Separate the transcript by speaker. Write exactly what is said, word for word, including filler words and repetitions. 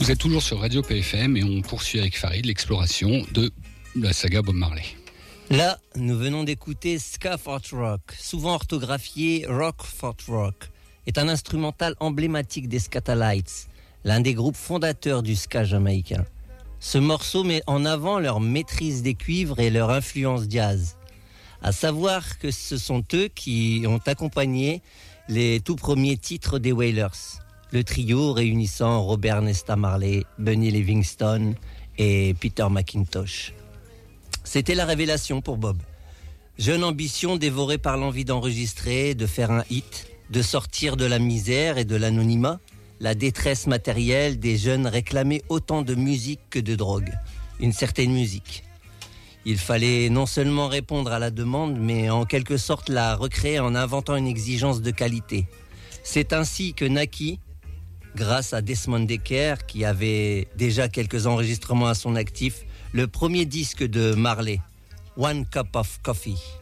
Speaker 1: Vous êtes toujours sur Radio P F M et on poursuit avec Farid l'exploration de la saga Bob Marley.
Speaker 2: Là, nous venons d'écouter Ska Fort Rock, souvent orthographié Rock Fort Rock, est un instrumental emblématique des Skatalites, l'un des groupes fondateurs du ska jamaïcain. Ce morceau met en avant leur maîtrise des cuivres et leur influence jazz. À savoir que ce sont eux qui ont accompagné les tout premiers titres des Wailers, le trio réunissant Robert Nesta Marley, Bunny Livingston et Peter McIntosh. C'était la révélation pour Bob. Jeune ambition dévorée par l'envie d'enregistrer, de faire un hit, de sortir de la misère et de l'anonymat, la détresse matérielle des jeunes réclamait autant de musique que de drogue, une certaine musique. Il fallait non seulement répondre à la demande, mais en quelque sorte la recréer en inventant une exigence de qualité. C'est ainsi que naquit, grâce à Desmond Dekker, qui avait déjà quelques enregistrements à son actif, le premier disque de Marley, One Cup of Coffee.